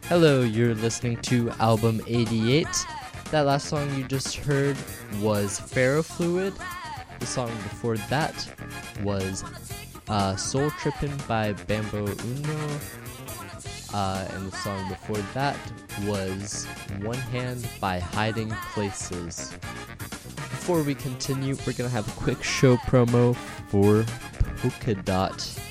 Hello, you're listening to album 88. That last song you just heard was Ferrofluid. The song before that was Soul Trippin' by Bambo Uno. And the song before that was One Hand by Hiding Places. Before we continue, we're going to have a quick show promo for Polkadot.